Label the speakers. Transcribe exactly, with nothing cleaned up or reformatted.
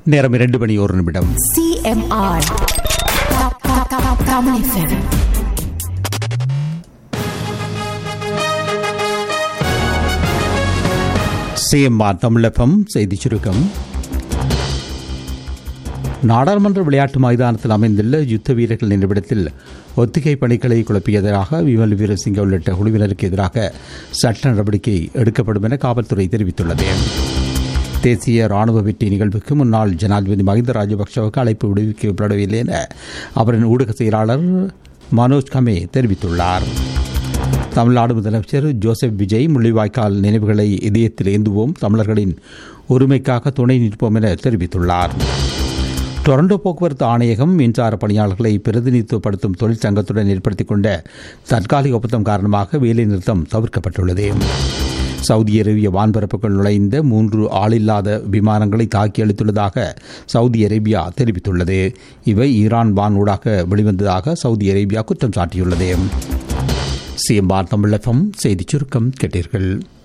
Speaker 1: நேரம் இரண்டு மணி ஒரு நிமிடம்.
Speaker 2: CMR Tamil FM.
Speaker 1: சிஎம்ஆர் தமிழகம் செய்தி சுருக்கம். நாடாளுமன்ற விளையாட்டு மைதானத்தில் அமைந்துள்ள யுத்த வீரர்கள் நினைவிடத்தில் ஒத்திகை பணிகளை குழப்பியதாக விமல் வீரசிங்க உள்ளிட்ட குழுவினருக்கு எதிராக சட்ட நடவடிக்கை எடுக்கப்படும் என காவல்துறை தெரிவித்துள்ளது. தேசிய ராணுவ வெற்றி நிகழ்வுக்கு முன்னாள் ஜனாதிபதி மஹிந்த ராஜபக்சவுக்கு அழைப்பு விடுவிக்கப்படவில்லை என அவரின் ஊடக செயலாளர் மனோஜ் கமே தெரிவித்துள்ளார். தமிழ்நாடு முதலமைச்சர் ஜோசப் விஜய் முள்ளிவாய்க்கால் நினைவுகளை இதயத்தில் ஏந்துவோம், தமிழர்களின் உரிமைக்காக துணை நிற்போம் என தெரிவித்துள்ளார். டொரண்டோ போக்குவரத்து ஆணையகம் மின்சார பணியாளர்களை பிரதிநிதித்துவப்படுத்தும் தொழிற்சங்கத்துடன் ஏற்படுத்திக் கொண்ட தற்காலிக ஒப்பந்தம் காரணமாக வேலை நிறுத்தம் தவிர்க்கப்பட்டுள்ளது. சவுதி அரேபிய வான்பரப்புக்குள் நுழைந்த மூன்று ஆளில்லாத விமானங்களை தாக்கி அளித்துள்ளதாக சவுதி அரேபியா தெரிவித்துள்ளது. இவை ஈரான் வான் ஊடாக வெளிவந்ததாக சவுதி அரேபியா குற்றம் சாட்டியுள்ளது. சிஎம்ஆர் தமிழகம் செய்திச் சுருக்கம் கேட்டீர்கள்.